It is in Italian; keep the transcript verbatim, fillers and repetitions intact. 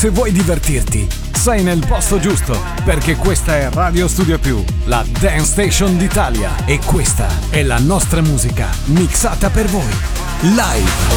Se vuoi divertirti, sei nel posto giusto, perché questa è Radio Studio Più, la Dance Station d'Italia. E questa è la nostra musica, mixata per voi, live.